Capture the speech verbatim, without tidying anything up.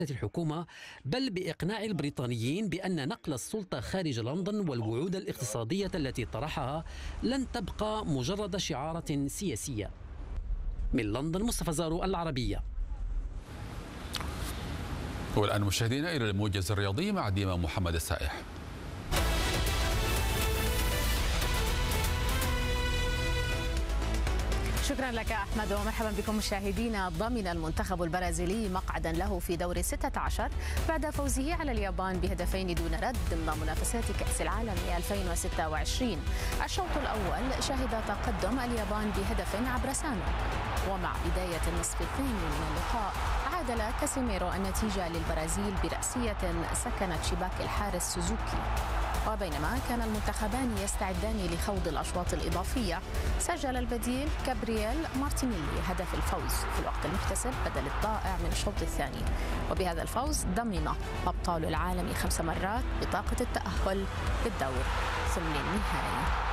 الحكومة، بل بإقناع البريطانيين بأن نقل السلطة خارج لندن والوعود الاقتصادية التي طرحها لن تبقى مجرد شعارات سياسية. من لندن مصطفى زارو، العربية. والآن مشاهدينا إلى الموجز الرياضي مع ديما محمد السائح. شكرا لك أحمد ومرحبا بكم مشاهدينا. ضمن المنتخب البرازيلي مقعدا له في دور ستة عشر بعد فوزه على اليابان بهدفين دون رد ضمن منافسات كأس العالم ألفين وستة وعشرين. الشوط الأول شهد تقدم اليابان بهدف عبر سانو، ومع بداية النصف الثاني من اللقاء عادل كاسيميرو النتيجة للبرازيل برأسية سكنت شباك الحارس سوزوكي. وبينما كان المنتخبان يستعدان لخوض الأشواط الإضافية، سجل البديل كابرييل مارتينيلي هدف الفوز في الوقت المحتسب بدل الضائع من الشوط الثاني. وبهذا الفوز ضمن أبطال العالم خمس مرات بطاقة التأهل للدور ثمن النهائي.